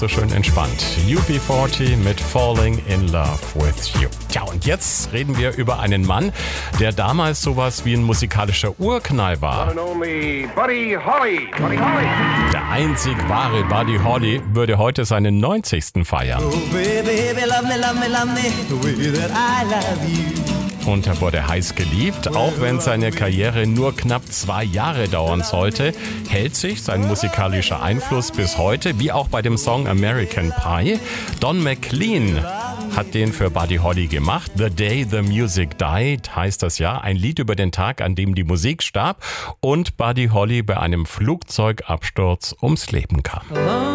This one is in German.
so schön entspannt. UB40 mit Falling in Love with You. Tja, und jetzt reden wir über einen Mann, der damals sowas wie ein musikalischer Urknall war. Buddy Holly. Buddy Holly. Der einzig wahre Buddy Holly würde heute seinen 90. feiern. Oh, baby, love me the way that I love you. Und er wurde heiß geliebt, auch wenn seine Karriere nur knapp 2 Jahre dauern sollte, hält sich sein musikalischer Einfluss bis heute, wie auch bei dem Song American Pie. Don McLean hat den für Buddy Holly gemacht. The Day the Music Died heißt das ja, ein Lied über den Tag, an dem die Musik starb und Buddy Holly bei einem Flugzeugabsturz ums Leben kam.